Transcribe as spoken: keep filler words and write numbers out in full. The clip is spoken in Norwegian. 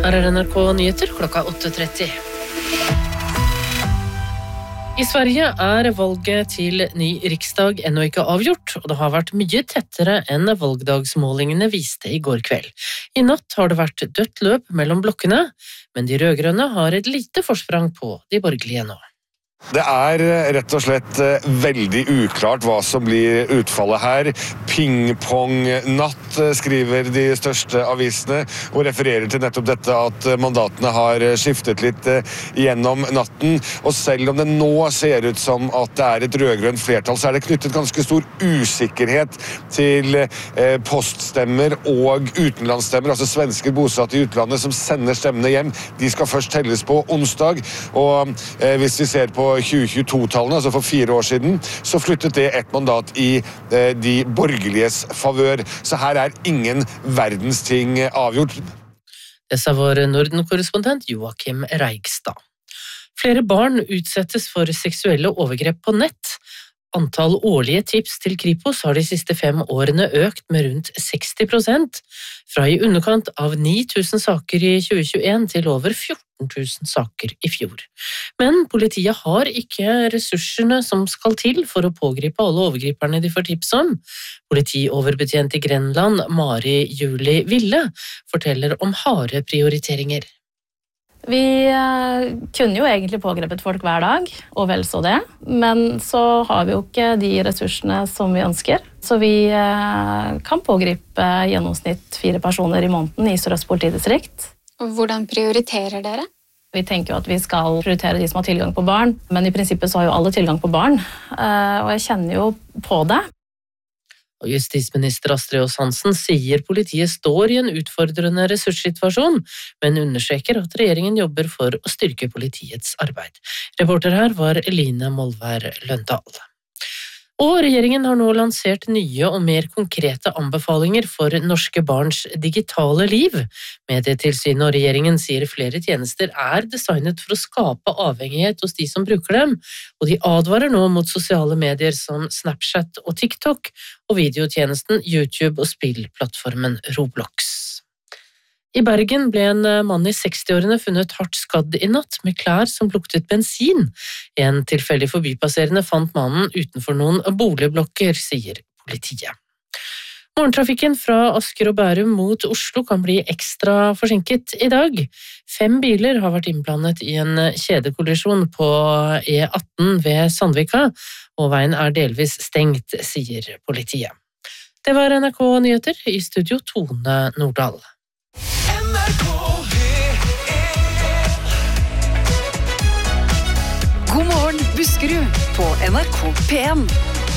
Her er N R K Nyheter klokka åtte tretti. I Sverige er valget til ny riksdag ennå ikke avgjort, og det har vært mye tettere enn valgdagsmålingene viste i går kveld. I natt har det vært dødt løp mellom blokkene, men de rødgrønne har et lite forsprang på de borgerlige nå. Det er rett og slett veldig uklart hva som blir utfallet her. Ping-pong-natt, skriver de største avisene, og refererer til nettopp dette at mandatene har skiftet litt gjennom natten. Og selv om det nå ser ut som at det er et rødgrønt flertall, så er det knyttet ganske stor usikkerhet til poststemmer og utenlandsstemmer, altså svensker bosatt i utlandet som sender stemmene hjem. De skal først telles på onsdag, og hvis vi ser på tjue tjueto-tallene, altså for fire år siden, så flyttet det et mandat i eh, de borgerliges favør. Så her er ingen verdens ting avgjort. Det sa vår Norden-korrespondent Joakim Reigstad. Flere barn utsettes for seksuelle overgrep på nett. Antall årlige tips til Kripos har de siste fem årene økt med rundt seksti prosent, fra i underkant av ni tusen saker i tjue tjueen til over fjorten tusen saker i fjor. Men politiet har ikke ressursene som skal til for å pågripe alle overgriperne de får tips om. Politioverbetjent i Grenland, Mari Julie Ville, forteller om harde prioriteringer. Vi kunne jo egentlig pågrepet folk hver dag, og vel så det, men så har vi jo ikke de ressursene som vi ønsker. Så vi kan pågripe gjennomsnitt fire personer i måneden i Sør-Øst politidistrikt. Og hvordan prioriterer dere? Vi tenker jo at vi skal prioritere de som har tilgang på barn, men i prinsippet så har jo alle tilgang på barn, og jeg kjenner jo på det. Og justisminister Astrid Aas Hansen sier politiet står i en utfordrende ressurssituasjon, men understreker at regjeringen jobber for å styrke politiets arbeid. Reporter her var Eline Molvær Løndal. Og regjeringen har nå lansert nye og mer konkrete anbefalinger for norske barns digitale liv. Medietilsynet og regjeringen sier flere tjenester er designet for å skape avhengighet hos de som bruker dem, og de advarer nå mot sosiale medier som Snapchat og TikTok, og videotjenesten YouTube og spillplattformen Roblox. I Bergen ble en mann i sekstiårene funnet hardt skadd i natt med klær som luktet bensin. En tilfeldig forbipasserende fant mannen utenfor noen boligblokker, sier politiet. Morgentrafikken fra Asker og Bærum mot Oslo kan bli ekstra forsinket i dag. Fem biler har vært innblandet i en kjedekollisjon på E atten ved Sandvika, og veien er delvis stengt, sier politiet. Det var N R K Nyheter, i studio Tone Nordahl. God morgen, Buskerud på N R K P en.